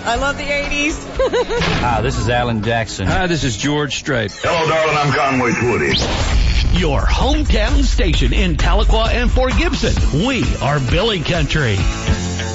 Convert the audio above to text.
I love the 80s. Hi, this is Alan Jackson. Hi, this is George Strait. Hello, darling. I'm Conway Twitty. Your hometown station in Tahlequah and Fort Gibson. We are Billy Country.